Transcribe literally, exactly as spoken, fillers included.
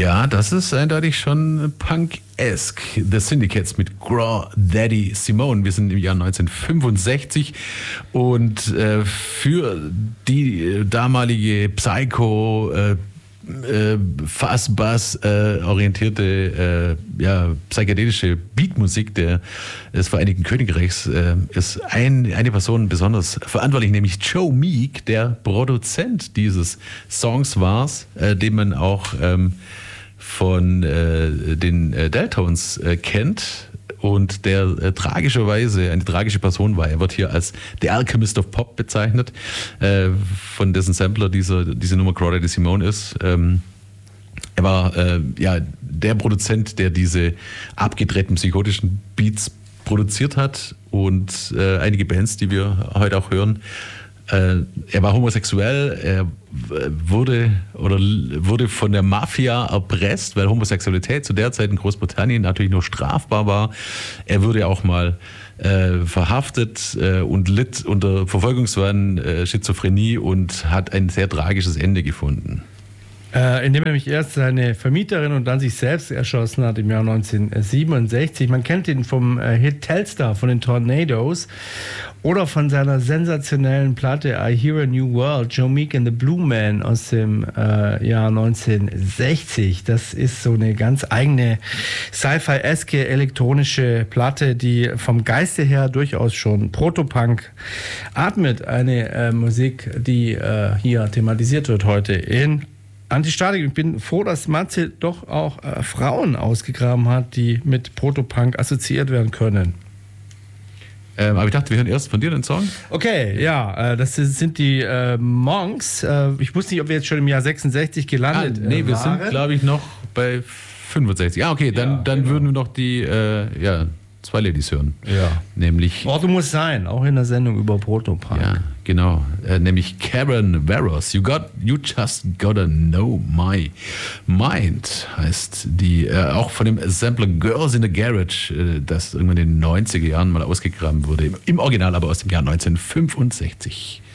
Ja, das ist eindeutig schon Punk-esque. The Syndicates mit Graw Daddy Simone. Wir sind im Jahr neunzehnhundertfünfundsechzig und äh, für die damalige Psycho, äh, äh, Fuzz-Bass äh, orientierte, äh, ja, psychedelische Beatmusik der, des Vereinigten Königreichs äh, ist ein, eine Person besonders verantwortlich, nämlich Joe Meek, der Produzent dieses Songs war, äh, den man auch ähm, von äh, den äh, Deltones äh, kennt und der äh, tragischerweise eine tragische Person war. Er wird hier als The Alchemist of Pop bezeichnet, äh, von dessen Sampler dieser, diese Nummer Graw Daddy Simone ist. Ähm, er war äh, ja der Produzent, der diese abgedrehten psychotischen Beats produziert hat und äh, einige Bands, die wir heute auch hören. Äh, er war homosexuell, er wurde oder wurde von der Mafia erpresst, weil Homosexualität zu der Zeit in Großbritannien natürlich nur strafbar war. Er wurde auch mal äh, verhaftet äh, und litt unter Verfolgungswahn, äh, Schizophrenie und hat ein sehr tragisches Ende gefunden. Äh, indem er nämlich erst seine Vermieterin und dann sich selbst erschossen hat im Jahr neunzehnhundertsiebenundsechzig. Man kennt ihn vom äh, Hit Telstar, von den Tornadoes oder von seiner sensationellen Platte I Hear a New World, Joe Meek and the Blue Man aus dem äh, Jahr neunzehnhundertsechzig. Das ist so eine ganz eigene Sci-Fi-eske elektronische Platte, die vom Geiste her durchaus schon Protopunk atmet. Eine äh, Musik, die äh, hier thematisiert wird heute in Antistatik. Ich bin froh, dass Matze doch auch äh, Frauen ausgegraben hat, die mit Protopunk assoziiert werden können. Ähm, aber ich dachte, wir hören erst von dir den Song. Okay, ja, äh, das sind die äh, Monks. Äh, ich wusste nicht, ob wir jetzt schon im Jahr sechsundsechzig gelandet ah, nee, äh, wir waren. sind, glaube ich, noch bei fünfundsechzig. Ah, okay, dann, Ja, dann genau. würden wir noch die äh, ja, zwei Ladies hören. Ja. Nämlich... Worte muss sein, auch in der Sendung über Protopunk. Ja, genau. Äh, nämlich Karen Veros. You got, you just gotta know my mind heißt die. Äh, auch von dem Sampler Girls in the Garage, äh, das irgendwann in den neunziger Jahren mal ausgegraben wurde. Im, Im Original aber aus dem Jahr neunzehnhundertfünfundsechzig.